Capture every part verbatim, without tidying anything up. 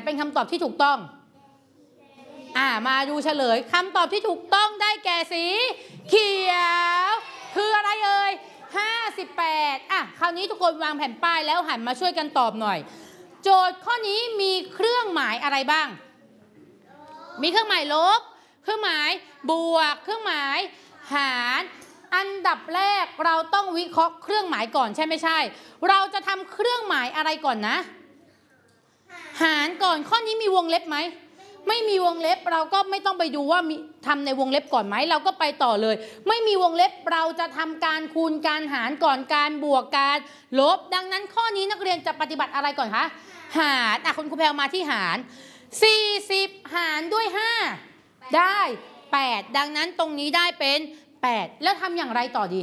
เป็นคำตอบที่ถูกต้องอ่ามาดูเฉลยคำตอบที่ถูกต้องได้แก่สีเขียวคืออะไรเอ่ยห้าสิบแปดอ่ะคราวนี้ทุกคนวางแผ่นป้ายแล้วหันมาช่วยกันตอบหน่อยโจทย์ข้อนี้มีเครื่องหมายอะไรบ้างมีเครื่องหมายลบเครื่องหมายบวกเครื่องหมายหารอันดับแรกเราต้องวิเคราะห์เครื่องหมายก่อนใช่ไม่ใช่เราจะทำเครื่องหมายอะไรก่อนนะหารก่อนข้อนี้มีวงเล็บไหมไม่มีวงเล็บเราก็ไม่ต้องไปดูว่ามีทำในวงเล็บก่อนไหมเราก็ไปต่อเลยไม่มีวงเล็บเราจะทำการคูณการหารก่อนการบวกการลบดังนั้นข้อนี้นักเรียนจะปฏิบัติอะไรก่อนคะหารอ่ะคุณครูแพรมาที่หารสี่สิบหารด้วยห้าได้แปดดังนั้นตรงนี้ได้เป็นแปดแล้วทำอย่างไรต่อดี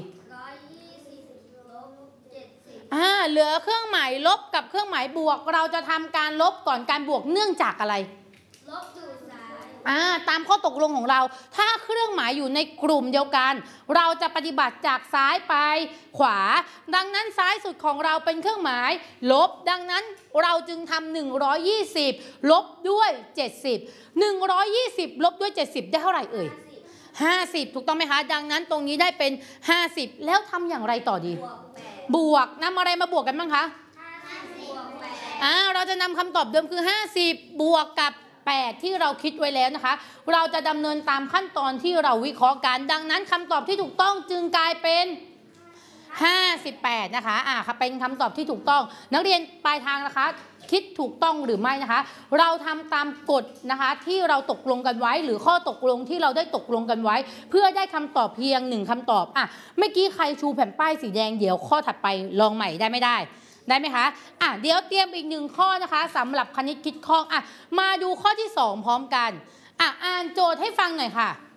อ่าเหลือเครื่องหมายลบกับเครื่องหมายบวกเราจะทำการลบก่อนการบวกเนื่องจากอะไรลบอยู่ซ้ายอ่าตามข้อตกลงของเราถ้าเครื่องหมายอยู่ในกลุ่มเดียวกันเราจะปฏิบัติจากซ้ายไปขวาดังนั้นซ้ายสุดของเราเป็นเครื่องหมายลบดังนั้นเราจึงทำหนึ่งร้อยยี่สิบลบด้วยเจ็ดสิบ หนึ่งร้อยยี่สิบลบด้วยเจ็ดสิบได้เท่าไหร่เอ่ยห้าสิบถูกต้องไหมคะดังนั้นตรงนี้ได้เป็นห้าสิบแล้วทำอย่างไรต่อดีบวกนำอะไรมาบวกกันบ้างคะอ่าเราจะนำคำตอบเดิมคือห้าสิบบวกกับแปดที่เราคิดไว้แล้วนะคะเราจะดำเนินตามขั้นตอนที่เราวิเคราะห์กันดังนั้นคำตอบที่ถูกต้องจึงกลายเป็นห้าสิบแปดนะคะอ่าเป็นคำตอบที่ถูกต้องนักเรียนปลายทางนะคะคิดถูกต้องหรือไม่นะคะเราทำตามกฎนะคะที่เราตกลงกันไว้หรือข้อตกลงที่เราได้ตกลงกันไว้เพื่อได้คำตอบเพียงหนึ่งคำตอบอ่ะเมื่อกี้ใครชูแผ่นป้ายสีแดงเดี๋ยวข้อถัดไปลองใหม่ได้ไม่ได้ได้ไหมคะอ่ะเดี๋ยวเตรียมอีกหนึ่งข้อนะคะสำหรับคณิตคิดข้องอ่ะมาดูข้อที่สองพร้อมกันอ่ะอ่านโจทย์ให้ฟังหน่อยค่ะ